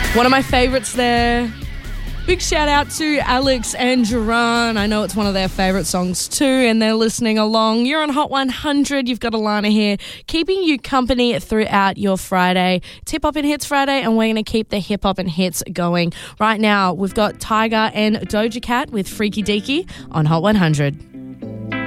One of my favourites there. Big shout out to Alex and Duran. I know it's one of their favourite songs too, and they're listening along. You're on Hot 100. You've got Alana here, keeping you company throughout your Friday. It's Hip Hop and Hits Friday, and we're going to keep the hip hop and hits going. Right now, we've got Tyga and Doja Cat with Freaky Deaky on Hot 100.